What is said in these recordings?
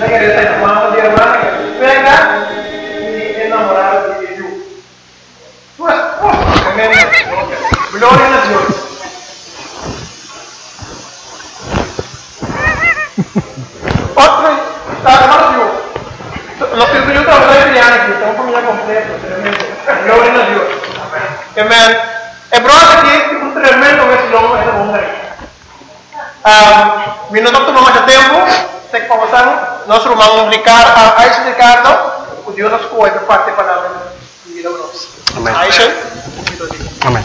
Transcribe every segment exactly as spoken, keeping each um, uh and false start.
Esa que está mamá de hermana que venga y enamorada de Dios. Pues, gloria a Dios. Otro, hermano Dios. Los que yo trabajo de Diana aquí, estamos familia completa, tremendo. Gloria a Dios. Amén. El problema aquí es un tremendo vecino esta mujer. Um, minuto que não há tempo, tem que conversar. Nosso irmão Ricardo, Aisha Ricardo, o Deus nos cuida para parte da palavra de vida nossa. Amém. Aisha, amém.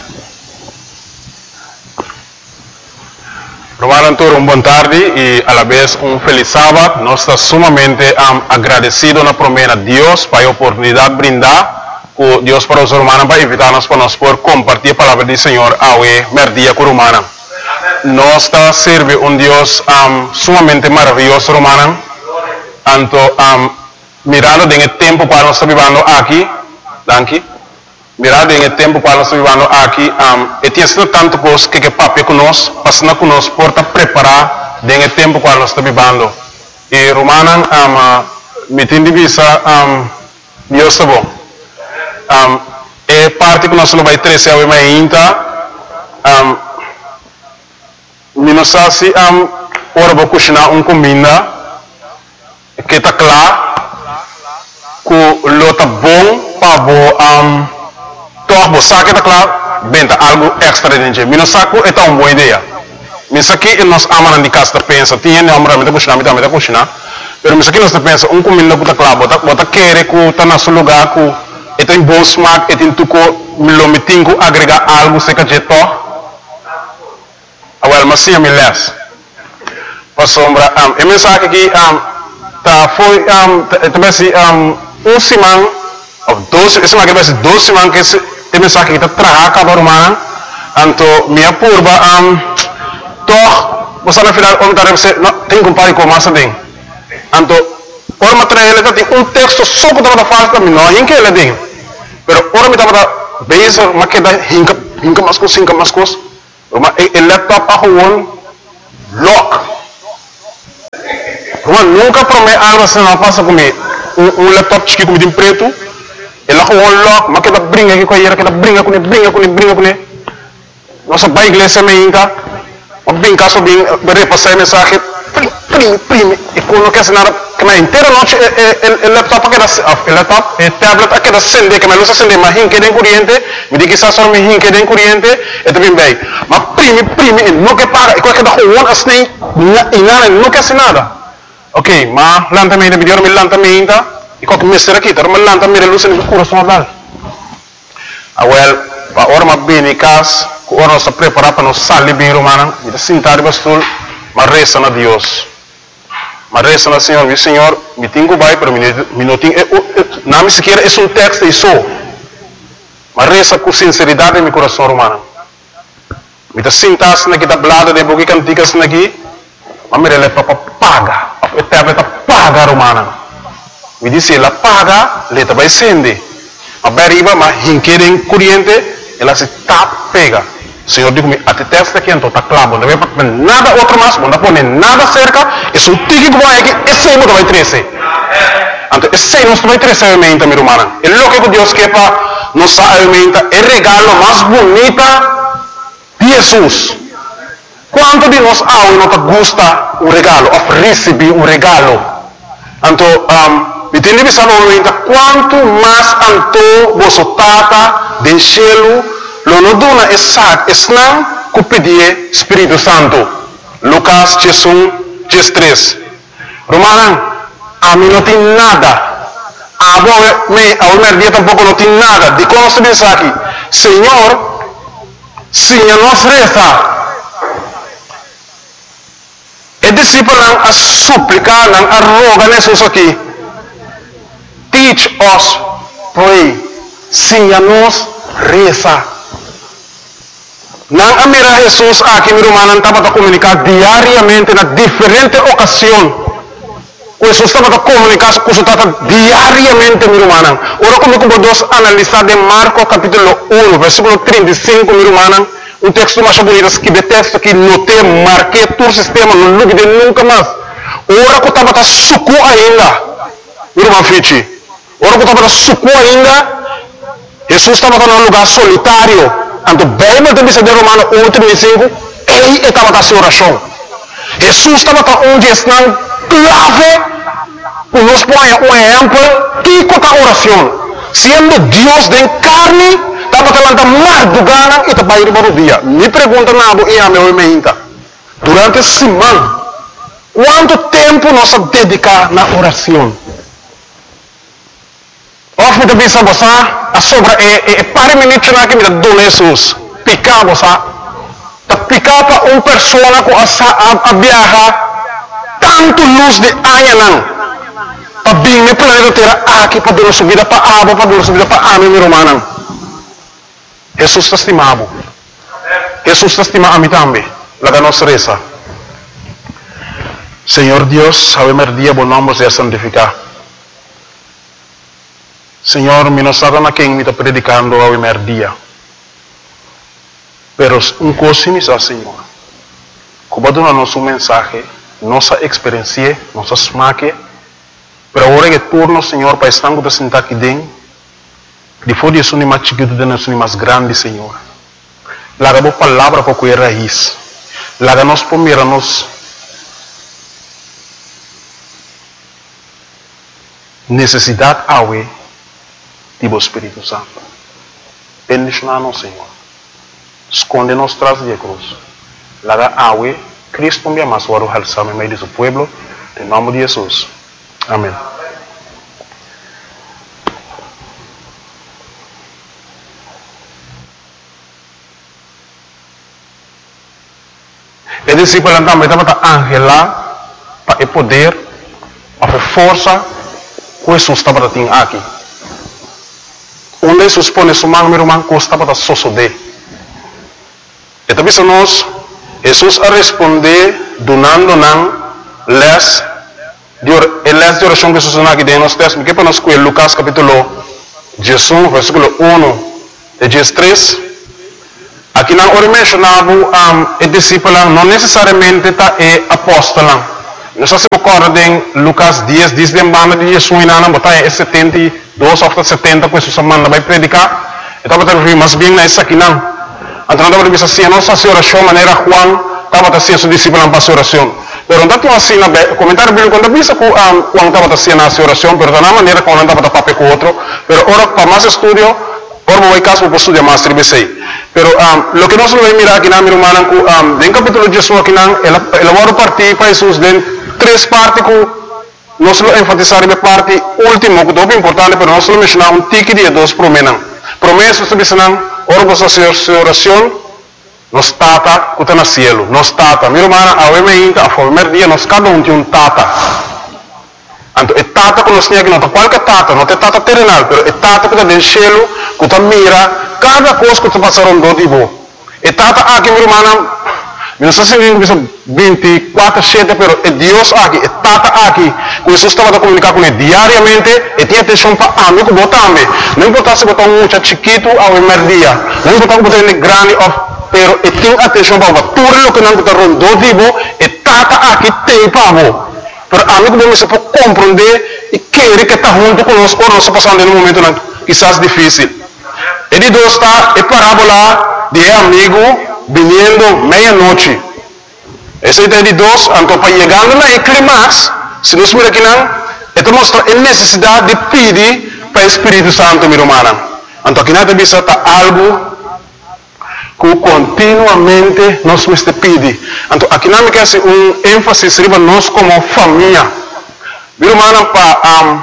Romano Antônio, boa tarde e a la vez um feliz sábado. Nós estamos sumamente um, agradecidos na promessa de Deus para a oportunidade de brindar com Deus para os romanos para invitar-nos para nós por compartilhar a palavra do Senhor ao merdia com romana. Nós está serve um Deus um, sumamente maravilhoso, romano. Tanto um, mirando em tempo para nós estar vivendo aqui, danke. Mirando em tempo para nós estar vivendo aqui, um, e tem sido tanto coisa que que papi conosco, passando conosco por estar preparar em tempo para nós estar vivendo. E romano, um, me tem de vista, um, Deus está bom. Um, e parte que nós não vai trazer ao ainda, um, Minus si am ora bo kushna un comida que está claro que lota bom para bo am toch bo saque está claro benta algo extra dentro minus saco é uma boa ideia minus aqui nós amamos de casa pensa tinha não amamos de kushna mita mita kushna pero minus aqui nós pensa um comida que está claro bota bota querer que está na seu lugar que é tem bom smack é tem tuco lo mitingo agregar algo seca de to Well, mas sim, me lês. Para sombra, um, a mensagem aqui, um, tá foi, um, também se, um, um semana, ou dois, esse aqui vai ser dois semanas que esse, a mensagem aqui tá trabalhando cada romana, então minha curva, um, toch, você na final, onde tá você, não tem que comparar com mais também. Então, o material ele tem um texto só que tá falando, não, em que ele tem, pero ora me tá para base, mas que dá hinca, hinca mais coisas, hinca mais coisas. Roma, el laptop a gewoon lock. Roma, nunca promete algo assim, não passa comigo. Um, um laptop chique com preto, ele a gewoon lock, mas que dá brinca aqui com ele, que dá brinca com ele, brinca com ele, brinca com ele. Nossa bai igreja me inca, mas brinca só bem, repassar a mensagem, prime, prime, e quando quer assinar, que na inteira noite, o laptop aqui o laptop, o tablet aqui da acende, que na luz acende, mas hinque de corrente, me diz que só só me hinque de corrente, e também bem. Mas prime, prime, e não quer pagar, e qualquer da rua, assim, e nada, não quer assinar nada. Ok, mas lantamento, me deu me lantamento, e qualquer mestre aqui, tá, mas lantamento, luz no coração lá. Ah, well, a hora mais bem em casa, a hora nós preparar para nós sair bem, romana, e de sentar bastul, mas resta na Deus. Mas resta na Senhor, meu Senhor, me tenho vai para mim, não tenho, não me sequer é um texto e só. Mas resta com sinceridade em meu coração, romana. Me dá sentar naqui da blada de boca canticas naqui, mas me releva para paga, a tablet paga, romana. Me disse, ela paga, ela vai acender. Mas bem riba, mas hinquerem corrente, ela se tap pega. O Senhor diz-me, até testa aqui, então está claro, não vai pôr nada outro mais, não vai pôr nada cerca, e se o tique que vai aqui, esse aí não vai trazer. Então, esse aí não vai trazer a alimenta, minha irmã. É o que Deus quer para nos alimenta, é o regalo mais bonito de Jesus. Quanto de nós há não gosta um regalo, ou receber um regalo? Então, um, me tem de visão quanto mais anto você tata de cielo, lo no duna esak esnang ku pedir Espírito Santo. Lucas um, três. Romana, a mim não tem nada. A me, a minha dia tampouco não tem nada. De como se diz aqui, Senhor, Senhor nos reza. E discípulo a suplicar, a rogar Jesus aqui. Teach us, pray. Senhor nos reza. Nang amira Jesus aqui, meu irmão, estava a comunicar diariamente na diferente ocasião. Jesus estava a comunicar com o diariamente, meu irmão. Ora, como podemos analisar de Marcos capítulo um, versículo trinta e cinco, meu irmão, um texto mais bonito que de texto que notei, marquei todo o sistema, não duvide nunca mais. ora que estava suco ainda, irmão Fichi, ora que estava suco ainda, Jesus estava num lugar solitário. Então, bem, mas também se de Romano um, trinta e cinco, ele estava na sua oração. Jesus estava onde está clave, para nos pôr um exemplo, que é a oração. Sendo Deus de carne, estava falando mais do gana e estava indo para o dia. Me pergunta nada e a meu meinta. Durante a semana, quanto tempo nós dedicamos na oração? Of me bisa bosa, a sobra é é pare minutos na que me dá Jesus. Picar bosa, ta picar para uma pessoa com a a viajar tanto luz de anha não. Pa bem me planeta terra aqui para dar subida para aba para dar subida para a minha romana. Jesus está estimado. Jesus está estimado a mim também. La nossa reza. Senhor Deus, sabemos dia bom nome seja santificado. Senhor, mi non sarà na quem me está predicando ao primeiro dia. Pero um coisa me sa, Senhor. Como dona nosso mensagem, nossa experiência, nossa smaque, pero agora que turno, Senhor, para estar com sentar aqui dentro, depois de isso nem mais chiquito, de nós nem mais grande, Senhor. Laga boa palavra para cuidar raiz. Laga nós pomira nos necessidade awe Tipo Espírito Santo. Bendicionar-nos, Senhor. Esconde-nos tras de cruz. Laga awe, Cristo me ama, suaro halsame meio de seu pueblo. Em nome de Jesus. Amém. E discípulo então, estava a angela para o poder, para a força que Jesus estava a ter aqui. Onde Jesus põe sua mão, meu irmão, estava a sosodé. E também se nós, Jesus a responder, donando não, les, les de oração que Jesus não aqui dentro, nós temos que para nós com Lucas capítulo dezoito, versículo um, de dezesseis. Aqui não ora mencionava um, o discípulo não necessariamente tá é apóstolo. Nós se recordem Lucas dez, diz de banda de Jesus na na botar é setenta e dois ou setenta com Jesus manda vai predicar. Então para ver mais bem nessa aqui não. Então não deve ser assim, não se oração maneira Juan estava a ser seu discípulo para oração. Pero não tá assim na comentário bíblico quando visa com Juan estava a ser na oração, pero da maneira como não estava a papel com outro. Pero ora para mais estudio, ora vou caso para estudar mais tribesei. Pero um, lo que nós vamos mirar aqui na minha irmã, um, em capítulo dezoito aqui não, ela ela vai partir para Jesus de três partes que nós vamos enfatizar na parte última, que é muito importante, pero nós vamos mencionar um tique de dois promessas. Promessas que dizem, ora você a sua oração, nós tata que está no cielo, nós tata. Minha irmã, a ouvimenta, a primeiro dia, nós cada um tem um tata. Então, é tata que nós temos aqui, não é qualquer tata, não é tata terrenal, pero é tata que está no cielo, que está mira cada coisa que está passando do tipo. É tata aqui, minha irmã, não sei se vinte e quatro sete, pero é Deus aqui, é tata aqui. Jesus estava a comunicar com ele diariamente e tinha atenção para a mim, que também. Não importa se botar um muchacho chiquito ao primeiro dia, não importa se botar ele grande, pero e tinha atenção para tudo o que não está rondando do tipo, é tata aqui tem para você. Pero a mim, como você pode compreender e querer que está junto conosco, ou não está passando em um momento não, quizás difícil. E de dois está a parábola de amigo vindo meia-noite. Esse é de dois, então para chegando na clímax, se nós miramos aqui não, então mostra a necessidade de pedir para o Espírito Santo, minha irmã. Então aqui nada bisa está algo que continuamente nós temos que pedir. Então aqui não me quer ser um ênfase para nós como família. Minha irmã, para um,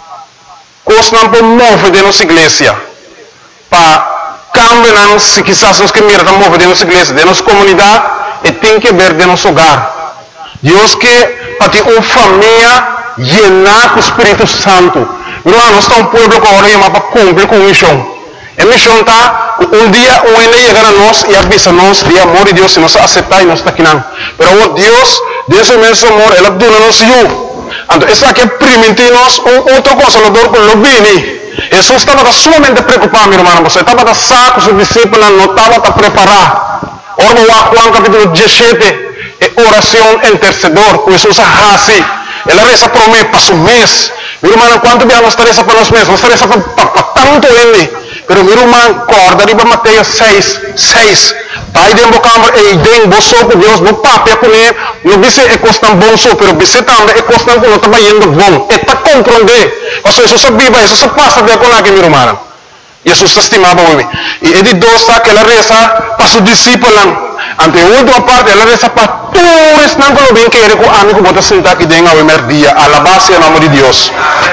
coisa não pode mover de nossa igreja. Para cambiar, se quizás nós que mirar mover de nossa igreja, de nossa comunidade, e tem que ver de nosso hogar. Deus que para ter uma família llenar com o Espírito Santo. Irmão, nós estamos um povo que agora para cumprir com a missão. A missão está, um dia o N chegar a nós e avisa nós de amor de Deus, se nós aceitar e nós está aqui não. Mas o Deus, desse mesmo amor, Ele dona-nos eu. Então, isso aqui permite-nos outra coisa, no dor com o bem. Jesus estava sumamente preocupado, meu irmão. Você estava saco, seus discípulos não estavam a preparar. Ora, Juan capítulo dezessete, é oração intercedor, por isso usa hasi. Ela reza por mim, para o mês. Meu irmão, quanto dia nós reza para os meses? Nós reza para tanto ele. Pero meu irmão, corda, riba Mateus seis, seis. Pai de embocambre, e den, boso com Deus, no papel com ele, não disse é costam bom só, pero disse também é costam com não está indo bom. É para compreender. Ou seja, isso se viva, isso se passa de com aqui, meu irmão. E isso se estimava para mim. E ele dosta que ela reza para seus discípulos. Ante a última parte, ela reza para todos não que bem querer com amigo bota sentar aqui dentro ao primeiro dia, alabar-se em nome de Deus.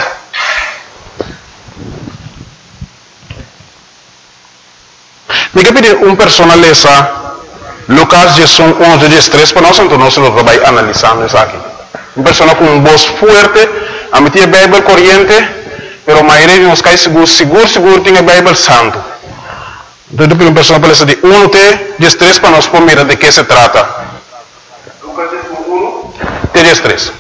Me pedir uma pessoa lesa Lucas Jesus onze, dezesseis para nós, então nós vamos analisar isso aqui. Uma pessoa com uma voz forte, a meter a Bíblia corrente, pero a maioria de nós cai seguro, seguro, seguro tem a Bíblia santo. Então, depois uma pessoa para de um até dezesseis para nós mirar de que se trata. Lucas um, dezesseis.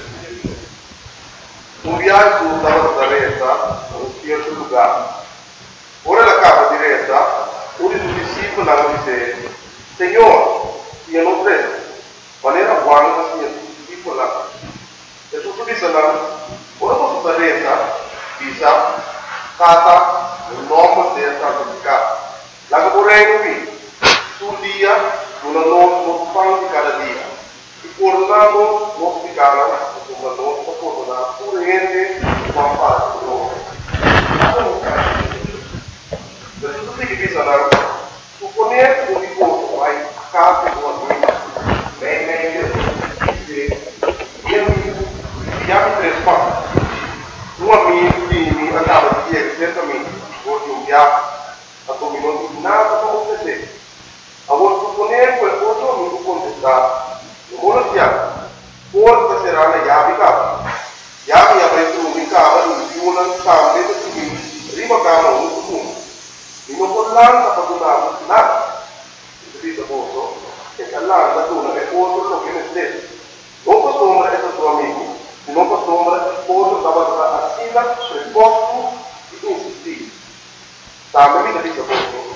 Um viaggio dalla Nazareta a un certo lugar. Ora la capa diretta, uno dei discepoli la disse, Signore, io non credo, ma era buono la signora discepoli la. E su tutti sanno, ora posso Nazareta, bisa, kata, il nome del santificato. La che vorrei qui, sul dia, una non fanno di cada dia. E tornando, non si cala, ma non si può tornare pure niente, ma fare di loro. Per tutti che bisogna, supponere un riposo, vai a casa con la guida, bene, meglio, io chiamo tre spazi. Un amico mi andava di ieri, certamente, oggi un viaggio. A come non dico nada come você. A voi supponere quel cosa non può contestare. Non vuole piano. Forza sarà la chiave cava. Chiave avrete un ricavo, un più una scambio di subito. Prima cava un comune. In un collante ha fatto nada. Si dice posto che collante da una è posto lo che ne stesso. Non posso ombra è il tuo amico. Non posso ombra il posto stava a sila sul posto di insistire. Sabe mi dice posto.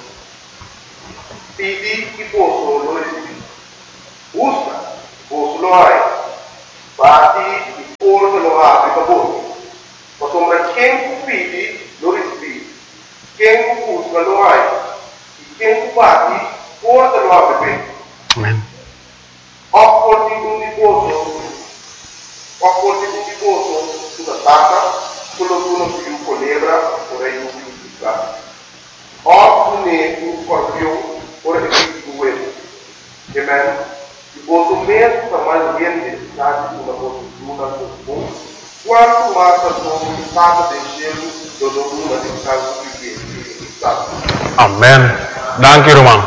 Pidi che posso lo recibi. Usa, posso lo hai. Bati il pollo lo apri per voi. Ma sembra quem pidi lo recibi. Quem usa lo hai. E quem bati, porta lo apri bem. Amen. Opporti un riposo. Opporti un riposo sulla tacca, quello che uno più colebra, vorrei un più di Opune um scorpião por aqui do erro. Amen. E o mesmo tamanho de necessidade de uma postura comum, quanto mais a sua estado de gelo do domínio de casa que está. Amém. Danke, irmão.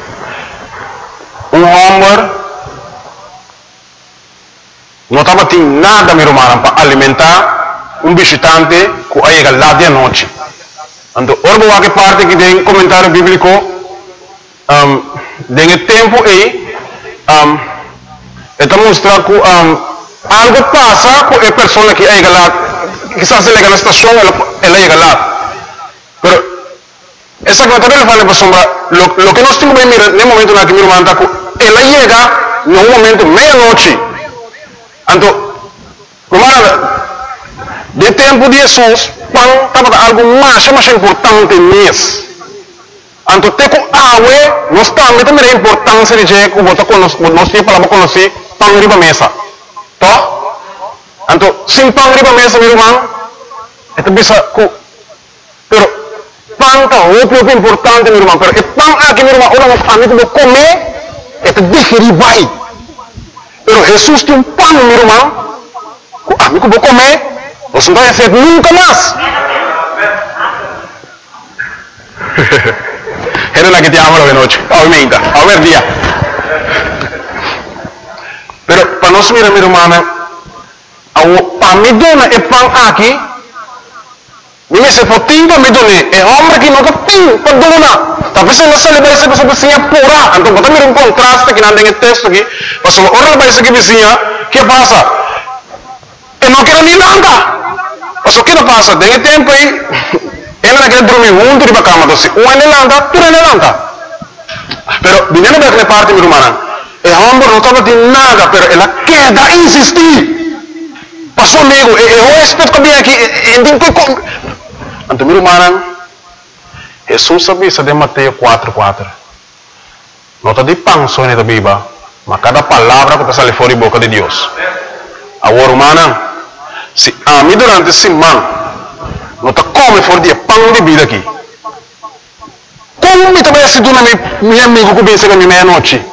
Um homem não estava tendo nada, meu irmão, para alimentar um visitante que chega lá de noite. Então, orbo que parte que tem comentário bíblico, um, tem tempo aí, um, está mostrando que um, algo passa com a pessoa que chega lá, quizás ele chega na estação, ela, ela chega lá. Mas, essa comentário ele fala para sombra, lo, lo que nós temos que mirar no momento na que meu irmão está, ela chega no momento meia-noite. Então, como de tempo de Jesus, pão estava algo mais, mais importante nisso. Então, tem que água, nós também temos a importância de que botar com nós, nós temos para conhecer pão riba mesa. Tá? Então, sem pão riba mesa, meu irmão, é que bisa que, pero pão tá o pouco importante, meu irmão. Pero é pão aqui, meu irmão, olha, a mim que comer, é que digerir vai. Pero Jesus tem um pão, meu irmão, a mim que vou comer. Você não vai ser nunca mais. Era la que te amo de noche, obviamente, a ver día. Pero para nós mirar, meu irmão, para mim dona é pão aqui. Mimi se fotinho para me donar, é homem que nunca tem para donar. Talvez se você levar isso para vizinha pura, então bota mirar um contraste que não tem texto aqui. Mas se ora levar isso aqui vizinha, que passa? Eu não quero nem nada. Mas o que não passa? Tem tempo aí, ela não quer dormir junto de cama, então se um é levanta, tu é levanta. Pero, viniendo de aquella parte, mi hermana, El hombre no estaba de nada, pero él queda insistir. Pasó amigo, el huésped que viene aquí, entonces mi hermana, Jesús avisa de Mateo cuatro cuatro. No está de pan só en la Biblia, mas cada palabra que te sale fuera de boca de Dios. Ahora, hermana, si a mí durante esta semana no está come fuera de pan de vida aquí, ¿cómo me te voy a decir a mi amigo que piensa que a mi medianoche?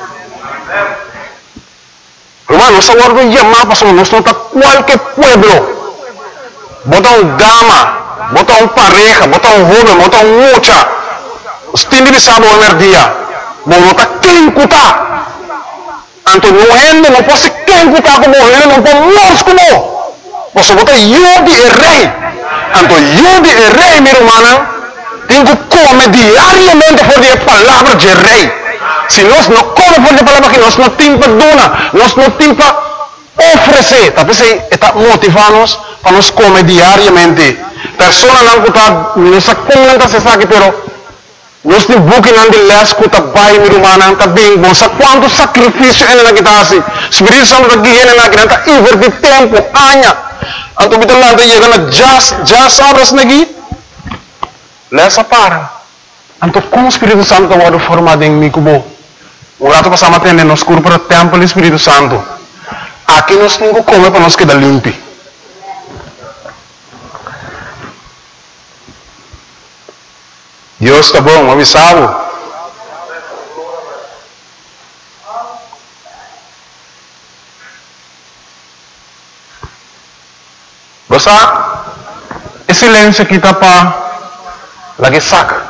Hermano, esa guarda llamada para nosotros, no está cualquier pueblo. Bota un dama, bota un pareja, bota un joven, bota un mucha. Usted debe saber el día. No está quem cutar. Anto no gente no puede ser quem cutar como ele, no puede morir como. Você bota yo de el rey. Anto yo de el rey, mi hermana, tengo que comer diariamente por la palabra del rey. Si nós não comemos por a palavra que nós não temos para donar, nós não temos para oferecer. Talvez está motivando-nos para nós comer diariamente. Pessoas não está, não se comenta se sabe, pero nós temos buque não de lesco, está bem, minha irmã, está bem bom. Sabe quanto sacrifício ele não está assim? Espírito Santo está guiando na criança, está invertir tempo, anos. Então, kita lá está chegando já, já sabes aqui, lessa para. Então, como o Espírito Santo está formado em mim, como um rato passamos a atender nos cursos para o templo do Espírito Santo. Aqui nós temos que comer para nós quedar limpo. Deus está bom, avisado. Você, esse silêncio aqui está para lá que saca.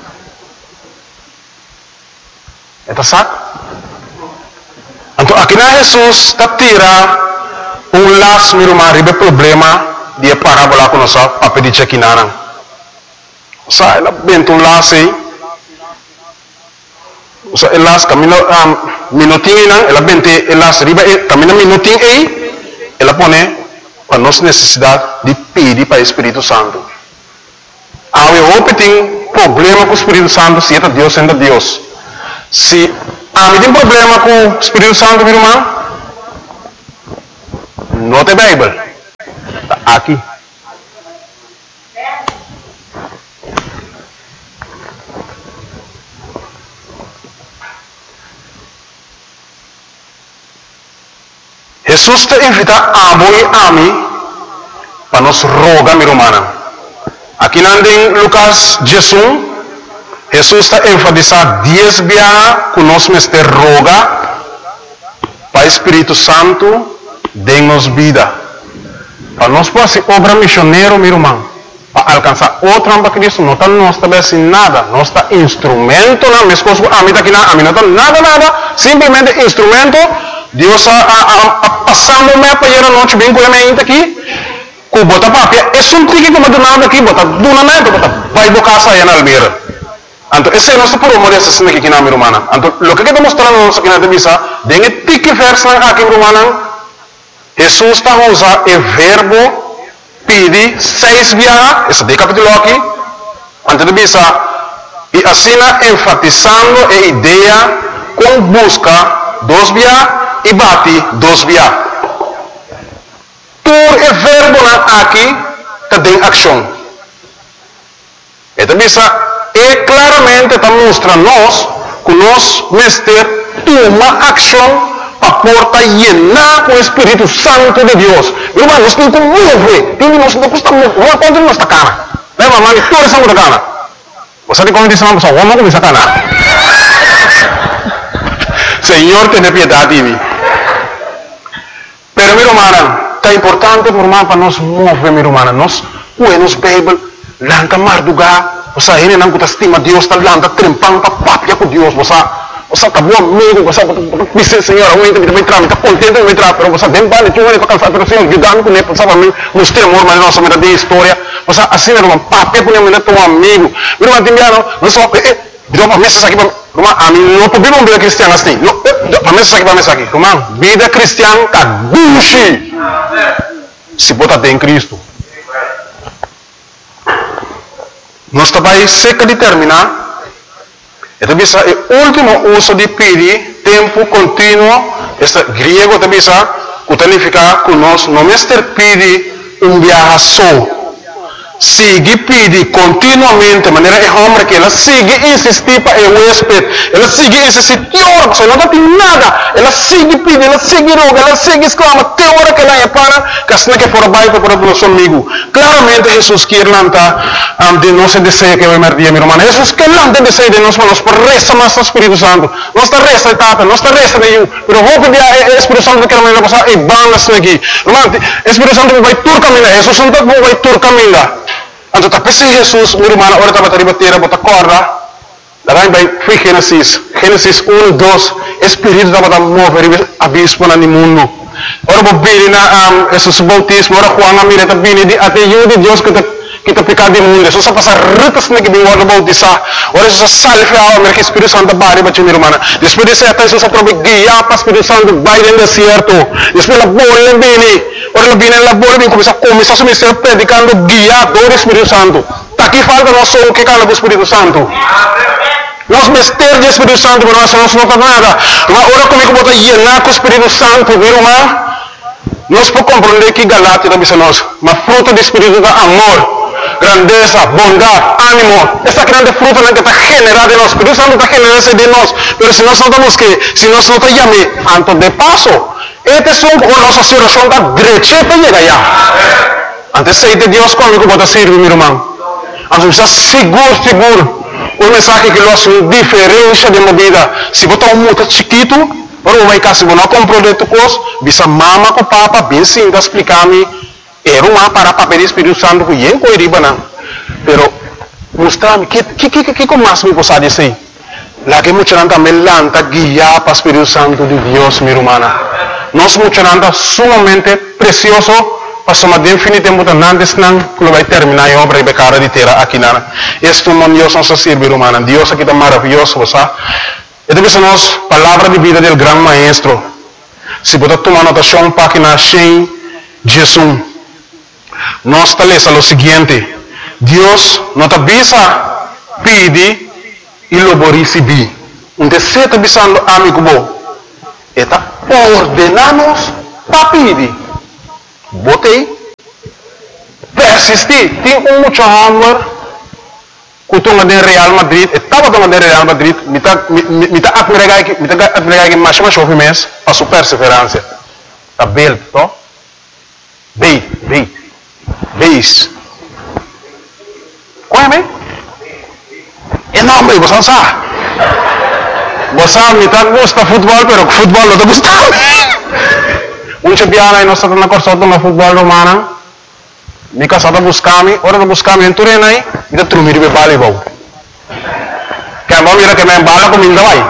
Está saca? Então, aqui na Jesus está tira um laço, meu irmão, ribe problema de parábola com nós para pedir check-in. Você, ela benta um laço aí. Você, ela laço, camina um minutinho, ela benta o laço, ribe, camina um minutinho aí, ela põe para nossa necessidade de pedir para o Espírito Santo. Ah, eu vou tem problema com o Espírito Santo, se é Deus, ainda Deus. Se ah, me tem problema com o Espírito Santo, meu irmão, não tem Bíblia. Está aqui. Jesus te invita a mim e a mim para nos rogar, meu irmão. Aqui em Lucas dezesseis, Jesus está enfatizando dez vezes que nós nos roga para o Espírito Santo dê-nos vida. Para nós poder ser obra missionária, meu irmão, para alcançar outra para Cristo, não está nós também assim nada, não está instrumento, não, minhas coisas, a mim está aqui, a mim não está nada, nada, simplesmente instrumento. Deus a passar um momento para ir à noite bem com a minha aqui, com bota papel, é só um tique como do nada aqui, bota do nada, bota vai do casa aí na Almeida. Então, esse é o nosso problema dessa cena aqui na minha irmã. Então, o que está mostrando aqui na divisa, tem um tique verso aqui, minha irmã. Jesus está usando o verbo pedir seis vezes, esse é o capítulo aqui, antes de divisa, e assim enfatizando a ideia com busca dos vezes e bate dos vezes. Por o verbo aqui, tem ação. Então, e claramente está mostrando-nos que nós mestre toma ação para porta llenar com o Espírito Santo de Deus. Irmão, nós temos que mover. Nós não custa mover. Não é nossa cara. Lembra, mas toda essa muda cara. Você tem como dizer uma pessoa, vamos começar a cara. Senhor, tenha piedade de mim. Pero, meu irmão, está importante, meu irmão, para nós mover, meu irmão. Nós, buenos Bíblia, lanca mardugar. Você ainda não está estima Deus, está lá, está trempando, está papia com Deus. Você você está bom amigo, você está Senhor, eu ainda me entrar, está contente de me entrar, mas você tem vale, tu vai para cansar, mas Senhor, ajudando com ele, sabe a mim, mostrei amor, mas nossa vida de história. Você assim, meu irmão, papia com ele, teu amigo. Meu irmão, tem não só, eh, deu para mesa aqui, irmão, a mim não podemos vida cristiana assim. Para mesa aqui, para mesa aqui, irmão, vida cristiana está duche. Se bota em Cristo. Nós também cerca de terminar. Então, esse é o último uso de pedir tempo contínuo, este griego também sabe, que significa que nós não é pede um viaje só. Sigue pede continuamente, de maneira é homem que ela sigue insistir para o hóspede, ela sigue insistir, que hora que não tem nada, ela sigue pede, ela sigue roga, ela sigue exclama, que hora que ela é para, que assim que for baixo para o nosso amigo. Claramente Jesus quer lançar um, de nosso desejo que vai merdir, meu irmão. Jesus quer lançar desejo de nós, mas por resta mais do Espírito Santo, não está resta de tata, não está resta de eu, mas vou pedir ao Espírito Santo que ela vai passar e balas aqui. Irmão, o Espírito Santo vai tur caminhar, Jesus Santo vai tur caminhar. Então, tapi si Jesus, meu irmão, ora estava a bater, bota corda, daí vai, foi Gênesis, Gênesis um, dois, Espírito estava a mover abismo no mundo. Ora, vou vir na Jesus bautismo, ora, Juan, a mira, está vindo, até eu de Deus que está kita pecado de mundo, só passa retas na que vem ora bautizar, ora só salve a alma que Espírito Santo bari bache meu irmão. Depois desse até só para guiar para Espírito Santo vai no deserto. Depois la bola vem, ora la vem la bola vem começa começa a ser predicando guiador Espírito Santo. Tá aqui falta nós só que cala do Espírito Santo. Nós mister de Espírito Santo, mas nós não tá nada. Ora comigo bota llenar com o Espírito Santo, meu irmão. Nós podemos compreender que Galatia também nós, mas fruto do Espírito é amor, grandeza, bondade, ánimo. Esta grande fruta que está generada en nosotros. Espíritu Santo está generando de nosotros. Pero si nosotros tenemos que, si nosotros te llamamos antes de paso, este es un poco nuestra situación está derechita llega allá. Antes de de Dios conmigo puede servir, mi hermano. Antes está seguro, seguro. Un mensaje que lo hace una diferencia de mi vida. Si vos estás muy chiquito, pero vai casi vos no compró de tu cosa, bisa mama con papa, bien sin explicarme. Era uma para papel Espírito Santo que eu coiriba não. Pero mostrar-me que que que que como mais me possa dizer. Lá que muita gente também lanta guiar para o Espírito Santo de Deus, minha irmã. Nós muita gente sumamente precioso para somar definitivamente antes não que vai terminar a obra e becara de terra aqui na. Este é Deus nosso ser, minha irmã. Deus aqui está maravilhoso, sabe? E depois nós palavra de vida do grande maestro. Se você tomar anotação página cem, Jesus. Nós talvez o seguinte, Deus não te avisa, pede e lo vou receber. Então, se está avisando amigo bom, está ordenando para pedir. Botei, persistir. Tem um muito amor, que tu no Real Madrid, estava no Real Madrid, me está admirando que mais mais chove mês, para sua perseverança. Está bem, tá? Bem, bem. Beis. Qual é mesmo? É nome, você não sabe. Você me tá gosta futebol, pero futebol não te gusta. Um champion aí nós estamos na corção do futebol romano. Me casado buscar-me, ora não buscar-me em Turena aí, e da trumir be bali bau. Que a mão mira que me embala com minda vai.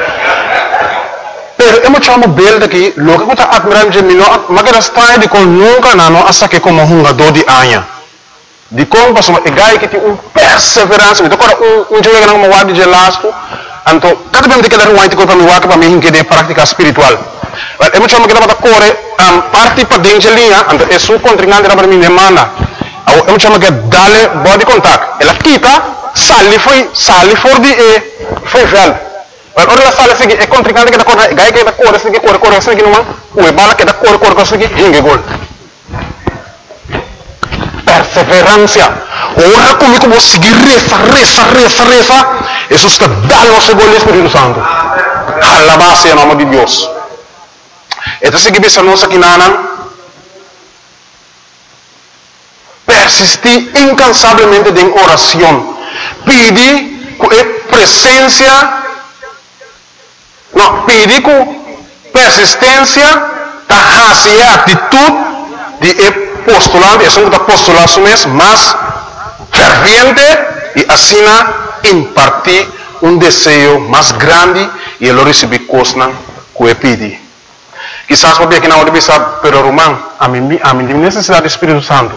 Pero eu me chamo bel daqui, logo que eu estou admirando de mim, mas que está de com nunca não, hasta que como um jogador de anha. De como passou, é gai que tem um perseverança, então agora um um jogador não guarda de lasco, então cada vez que dar um white para mim, guarda para mim que de prática espiritual. Eu me chamo que dá para correr, parte para dentro de linha, então é sua contrincante para mim demanda. Eu me chamo que dale body contact, ela quita, sale foi, sale for de e foi velho. Ora la sala seguinte, è contrincante che da corre, gai che da corre, seguì corre, corre, seguì non, o bala che da corre, corre, seguì, hinge gol. Perseveranza. Ora come come seguir reza, reza, reza, reza, eso está dando ese gol del Espíritu Santo. Alabado el nombre de Dios. Entonces que bisa nos aquí nanan persistir incansablemente en oración. Pide presencia. No, pedi com persistência, hacia actitud de postulante, é um que postular su mes mais ferviente e assim impartir um desejo mais grande e ele receber coisas que ele pede. Quizás porque aqui na hora de pensar, pero Román, a mim a mim necessidade do Espírito Santo.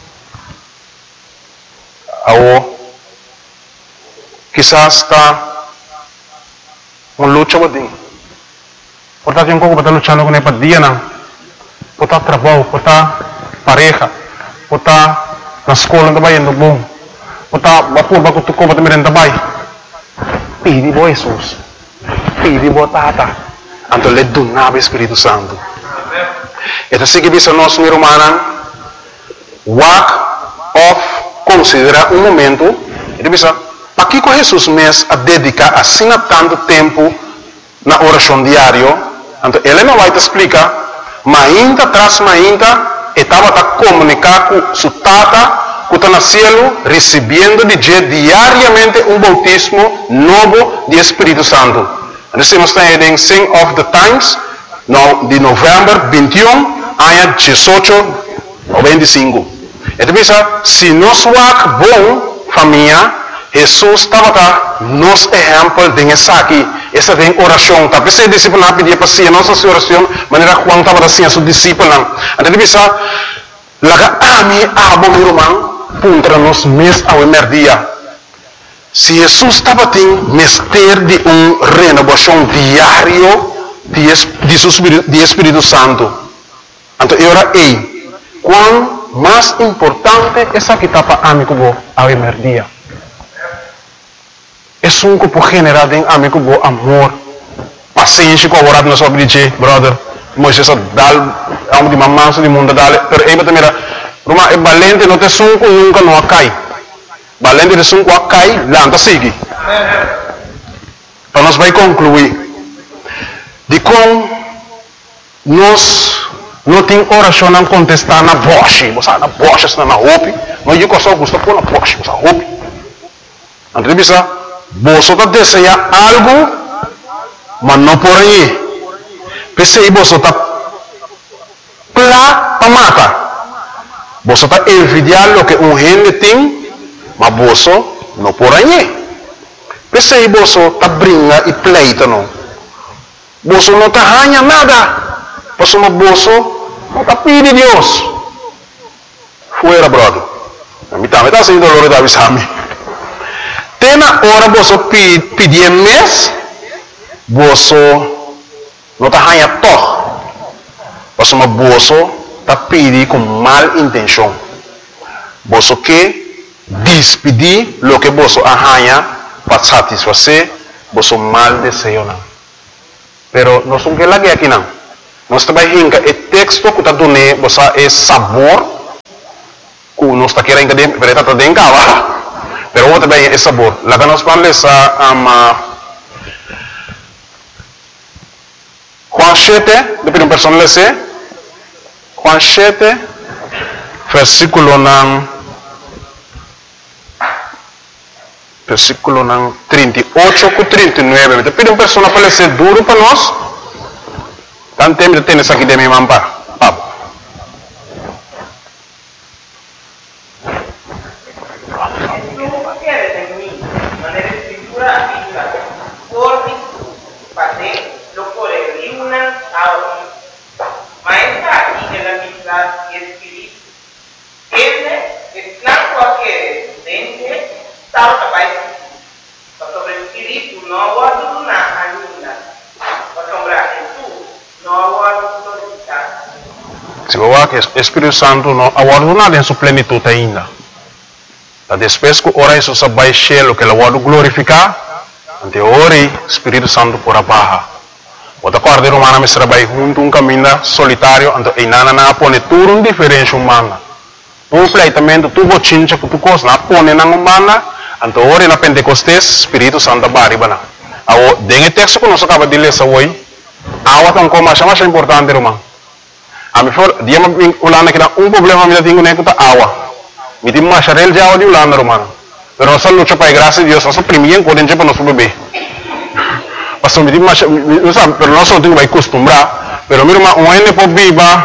Ou quizás está uma luta bodim. Portanto, eu estou lutando com ele dia não. Portanto, trabalho, portanto, pareja, portanto, na escola também indo bom. Portanto, vapor, vapor, tu compra também também. Pede, boa Jesus. pidi botata. Anto le donava Espírito Santo. Então se que bisa nós meu irmão, walk off considera um momento, ele bisa, para que com Jesus mesmo a dedicar assim tanto tempo na oração diária, então ele não vai te explicar, mas ainda atrás, mas ainda estava a comunicar com sua tata, que está no cielo, recebendo de dia diariamente um bautismo novo de Espírito Santo. Então se nós estamos em Sing of the Times, no, de novembro vinte e um, ano dezoito ou vinte e cinco. Então bisa, se nós walk bom, família, Jesus estava cá, nos exemplo de essa aqui, essa vem oração, tá? Pensei discípulo não pedia para si, nossa oração, maneira Juan estava assim a seu discípulo. Então bisa, laga ami abo meu irmão, contra nós mês ao emerdia. Se Jesus estava tendo mestre de uma renovação diária de, de, de Espírito Santo, então eu era ei, quão mais importante essa que está para amigo ao emerdia. É um grupo generado em amigo bo amor, paciência com a hora de nós obedecer, brother. Moisés dal, amo de mamãe, de mundo dale, pero aí também era, Roma é valente, não tem sunco nunca não cai. Valente de sunco cai, lá não sigue. Então nós vai concluir de como nós não tem oração não contestar na voz, você na voz, na roupa, mas eu só gosto pôr na voz, você roupa. Então bisa você está desejando algo, mas não por aí. Pensei você está plá para matar. Você está envidiando o que um gente tem, mas você não por aí. Pensei você está brincando e pleita não. Você não está ganhando nada. Você não não está pedindo Deus. Fuera, brother. A mim também está sendo dolor da avisame. Tem na hora você pedir mês, você não está ganhando todo. Você está pedindo com mal intenção. Você quer despedir o que você ganha para satisfazer você mal desejo. Pero nós não queremos aqui não. Nós também o texto que está dando você é sabor que nós está querendo que está dentro. Pero vos también es sabor. La que nos parla es um, Juan siete, de un personal ese, Juan siete, versículo nan, versículo nan treinta y ocho con treinta y nueve. Te pido un personal para ser duro para nos. Tan tempo tienes aquí de mi mamá. Se você que o Espírito Santo não aguarda nada em sua plenitude ainda. Da depois que ora isso vai cheio o que ele aguarda glorificar, ante ora o Espírito Santo por abaixo. Outra coisa de humana me trabalha junto um caminho solitário, ante e nada na pone tudo um diferente humana. Um pleitamento tu bochincha que tu costa na pone na humana, ante ora na Pentecostes Espírito Santo baribana. Ao dengue texto que nós acaba de ler essa hoje, awa tão como mais mais importante irmão. A mim foi dia me ulana que dá um problema me tenho nem que tá awa. Me tem mais real já de ulana irmão. Pero nós luta para graça de Deus, nós primeiro podem ter para nosso bebê. Passou me tem mais, não sabe, pero nós não temos que acostumbrar. Pero meu irmão, um ene pode viva.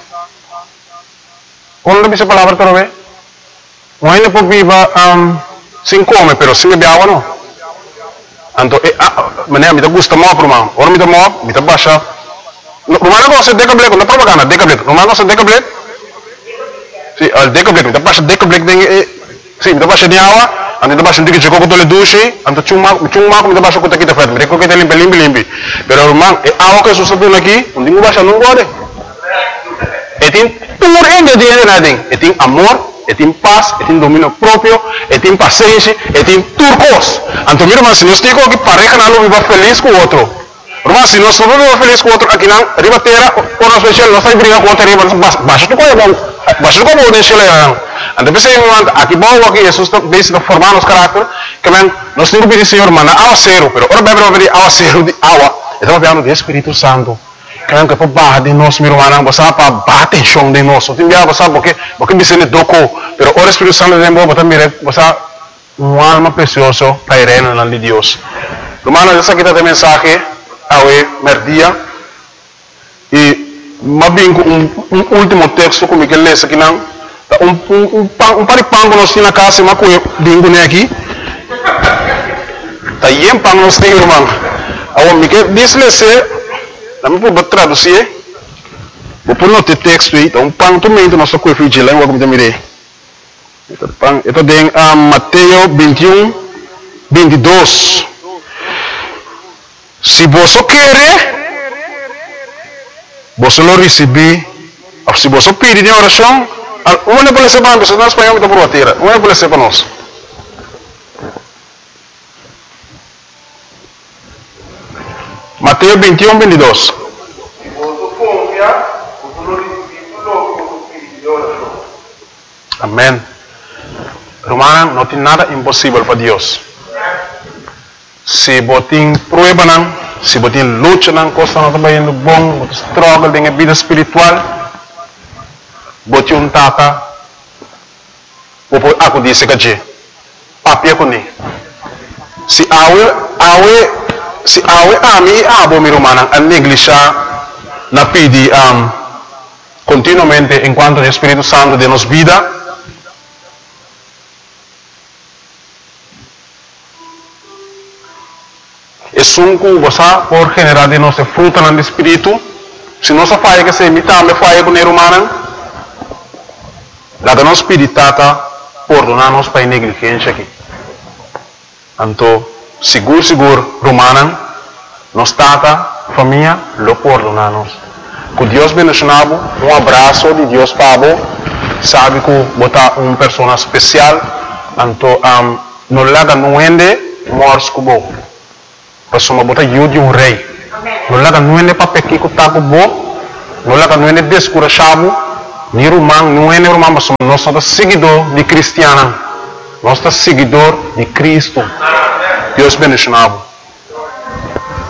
Quando dice palavra para ver? Um ene pode viva um sem comer, pero sem beber água não. Então, maneira me gusta muito irmão. Ora me dá muito, me dá baixa. Rumah ko sa decablet, na propaganda, decablet. Rumah ko sa decablet. Si, al decablet, kita pas decablet ding si, kita pas di awa, ante kita pas dikit ko ko tole dushi, ante chuma, chuma ko kita pas ko kita fet, mereka kita limpi limpi limpi. Pero rumah e awa ko susatu lagi, undi mo basa nung gode. Etin pur ingrediente nading, etin amor, etin paz, etin dominio propio, etin paciencia, etin turcos. Anto mira mas si nos digo que pareja na lo viva feliz com outro. Mas se nós não estamos felizes com outro aqui, não, ribatera, ou nós especial, nós estamos brincando com outro riba, baixa do coelho, baixa do coelho, deixa ele lá. Então, pensei, aqui bom, aqui, Jesus está bem formar nosso caráter, que man, nós temos que pedir, Senhor, mana, awa zero, pero ora bebe, bebe, awa zero, de awa. Estamos falando do Espírito Santo. Que man, que para barra de nós, meu irmão, você para bater chão de nós. Tem dia, você porque, porque me sente doco, pero ora Espírito Santo de novo, também, você uma alma preciosa para ir na de Deus. Hermano, essa aqui está a mensagem. Awe merdia e mabingo um, um último texto como que lê aqui não um um um um paripango nós na casa mas com bingo né aqui tá yem pang nós tem irmão awe me que diz lê se não vou traduzir vou pôr no texto aí um pang tu meio nós com fiji lá eu vou me mirei então pang itu tem a Mateus vinte e um, vinte e dois. Se você quer, você não receber. Se você pedir em oração, uma não pode ser para nós, nós espanhol está por a terra. Uma não pode ser para nós. Mateus vinte e um, vinte e dois. Amém. Romana, não tem nada impossível para Deus. Se botin prueba nang, se botin lucha nang, costa não também no bom, botin struggle dengan vida espiritual, botin um tata, bopo aku disse que papi aku ni. Se awe awe se awe ami abo mi romana a negligenciar na pedi um, continuamente enquanto o Espírito Santo de nos vida. Es un cosa por generar de nuestra fruta en el espíritu. Si no se falla que se imita, me falla con el humano. La de nos spiritata por donarnos para negligencia aquí. Anto, seguro, seguro, romana, nos tata, familia, lo perdonamos. Que Dios bendicionado, un abrazo de Dios Pablo, sabe que bota una persona especial, anto, um, no la da nuende, mors kubo. Pasoma bota yu de um rei. Não lá não é para pequir com taco bo, não lá não é descurachado, nem romano, não é romano, mas nós somos seguidor de cristiano, nós somos seguidor de Cristo. Deus bendicionado.